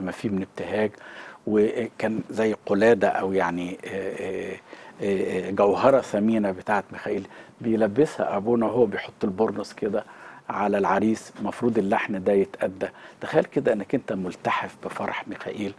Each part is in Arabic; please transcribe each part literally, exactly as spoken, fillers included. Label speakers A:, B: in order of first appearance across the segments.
A: ما فيه من ابتهاج، وكان زي قلادة أو يعني جوهرة ثمينة بتاعت ميخائيل بيلبسها أبونا وهو بيحط البرنس كده على العريس. المفروض اللحن ده يتأدى. تخيل كده انك انت ملتحف بفرح ميخائيل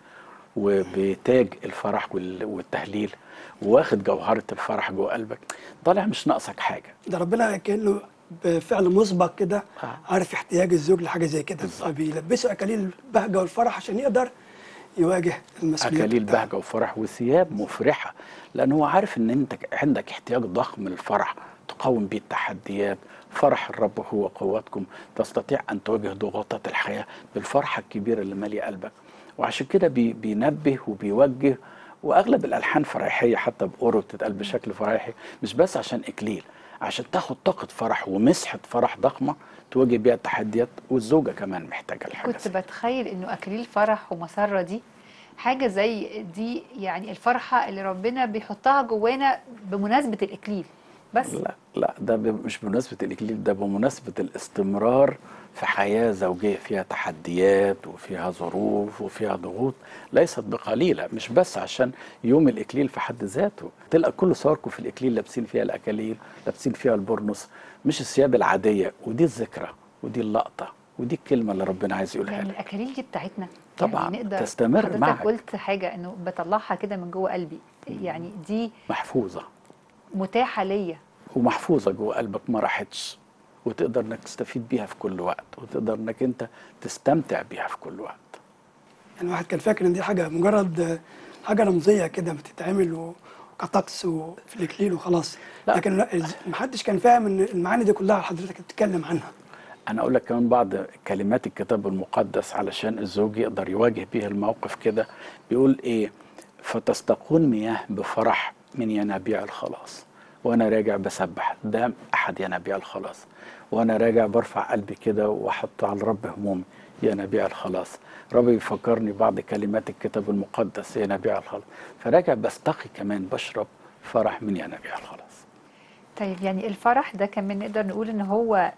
A: وبتاج الفرح والتهليل، واخد جوهرة الفرح جوه قلبك، طالع مش ناقصك حاجة.
B: ده ربنا كأنه بفعل مسبق كده
A: آه.
B: عارف احتياج الزوج لحاجة زي كده، فبيلبسه أكاليل البهجة والفرح عشان يقدر يواجه المسؤوليات
A: أكاليل
B: بتاعه.
A: بهجة وفرح وثياب مفرحة، لأن هو عارف إن أنت عندك احتياج ضخم للفرح تقاوم بيه التحديات. فرح الرب هو قوتكم، تستطيع أن تواجه ضغوطات الحياة بالفرحة الكبيرة اللي مالية قلبك. وعشان كده بي بينبه وبيوجه، وأغلب الألحان فريحية حتى بأورو بتتقال بشكل فريحي، مش بس عشان إكليل، عشان تاخد طاقة فرح ومسحة فرح ضخمة تواجه بيها التحديات. والزوجة كمان محتاجة الحاجة.
C: كنت بتخيل إنه أكليل فرح ومسرة دي حاجة زي دي، يعني الفرحة اللي ربنا بيحطها جوانا بمناسبة الإكليل بس.
A: لا لا، ده مش بمناسبة الإكليل، ده بمناسبة الاستمرار في حياة زوجية فيها تحديات وفيها ظروف وفيها ضغوط ليست بقليلة، مش بس عشان يوم الإكليل في حد ذاته. تلقى كل صوركم في الإكليل لابسين فيها الأكاليل، لابسين فيها البرنس، مش الثياب العادية. ودي الذكرى ودي اللقطة ودي الكلمة اللي ربنا عايز يقولها
C: يعني
A: لك.
C: الأكاليل دي بتاعتنا
A: طبعا
C: يعني نقدر
A: تستمر
C: حضرتك
A: معك.
C: قلت حاجة إنه بطلعها كده من جوه قلبي، يعني دي
A: محفوظة
C: متاحة ليا
A: ومحفوظة جوه قلبك، ما راحتش، وتقدر انك تستفيد بيها في كل وقت، وتقدر انك انت تستمتع بيها في كل وقت.
B: يعني الواحد كان فاكر ان دي حاجة مجرد حاجة رمزية كده بتتعمل كطقس وفي الإكليل وخلاص،
A: لا.
B: لكن لا، محدش كان فاهم ان المعاني دي كلها حضرتك بتتكلم عنها.
A: انا اقول لك كمان بعض كلمات الكتاب المقدس علشان الزوج يقدر يواجه بيها الموقف كده. بيقول ايه؟ فتستقون مياه بفرح من ينابيع الخلاص. وانا راجع بسبح، ده احد ينابيع الخلاص. وانا راجع برفع قلبي كده واحط على الرب همومي، ينابيع الخلاص. ربي بيفكرني بعض كلمات الكتاب المقدس، ينابيع الخلاص. فراجع بستقي كمان بشرب فرح من ينابيع الخلاص.
C: طيب يعني الفرح ده كمان نقدر نقول إن هو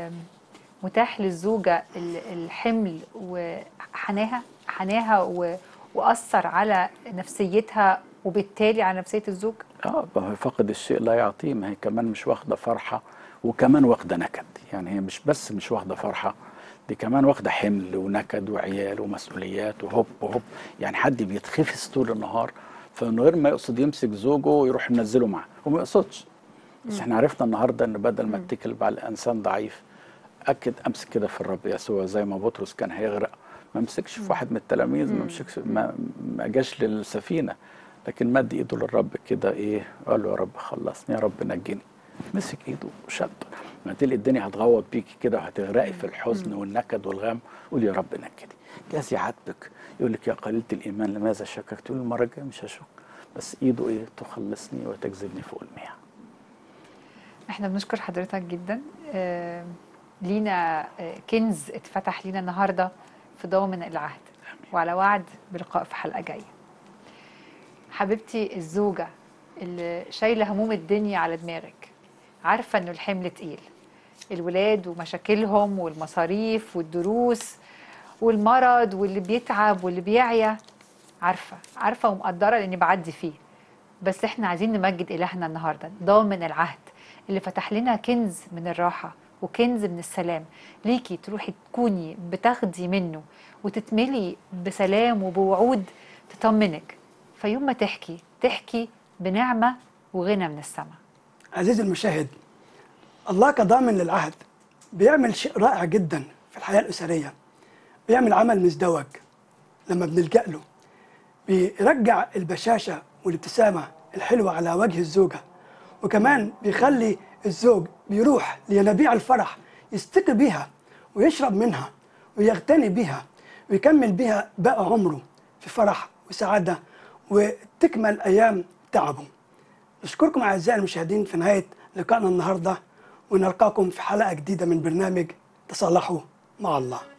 C: متاح للزوجة الحمل وحناها حناها وأثر على نفسيتها وبالتالي على نفسية الزوج.
A: اه ما هو فقد الشيء لا يعطيه، ما هي كمان مش واخده فرحه وكمان واخده نكد. يعني هي مش بس مش واخده فرحه، دي كمان واخده حمل ونكد وعيال ومسؤوليات وهوب وهوب. يعني حد بيتخفس طول النهار فمن غير ما يقصد يمسك زوجه ويروح منزله معاه وما يقصدش. بس احنا عرفنا النهارده ان بدل ما اتكل على الانسان ضعيف، اكد امسك كده في الرب يسوع. زي ما بطرس كان هيغرق ما مسكش في واحد من التلاميذ، ما مسكش ما, ما جاش للسفينه، لكن مد ايده للرب كده ايه، قال له يا رب خلصني، يا رب نجيني. مسك ايده وشده. ما تلاقي الدنيا هتغوط بيكي كده وهتغرقي في الحزن والنكد والغم، قول يا رب نجيني. جاز يعاتبك يقول لك يا قليلة الايمان لماذا شككت؟ تقول المره الجايه مش هشك، بس ايده ايه، تخلصني وتجذبني فوق المياه.
C: احنا بنشكر حضرتك جدا. آه لينا آه كنز اتفتح لينا النهارده في ضامن العهد، وعلى وعد بلقاء في حلقه جايه. حبيبتي الزوجه اللي شايله هموم الدنيا على دماغك، عارفه انه الحمل تقيل، الولاد ومشاكلهم والمصاريف والدروس والمرض واللي بيتعب واللي بيعيا، عارفه عارفه ومقدره لاني بعدي فيه. بس احنا عايزين نمجد إلهنا النهارده ضامن العهد اللي فتح لنا كنز من الراحة وكنز من السلام ليكي، تروحي تكوني بتاخدي منه وتتملي بسلام وبوعود تطمنك، فيوم ما تحكي تحكي بنعمة وغنى من السماء.
B: عزيزي المشاهد، الله كضامن للعهد بيعمل شيء رائع جدا في الحياة الأسرية. بيعمل عمل مزدوج لما بنلجأ له، بيرجع البشاشة والابتسامة الحلوة على وجه الزوجة، وكمان بيخلي الزوج بيروح لينابيع الفرح يستقي بيها ويشرب منها ويغتني بيها ويكمل بيها باقي عمره في فرح وسعادة وتكمل أيام تعبه. نشكركم أعزائي المشاهدين في نهاية لقائنا النهاردة، ونلقاكم في حلقة جديدة من برنامج تصالحوا مع الله.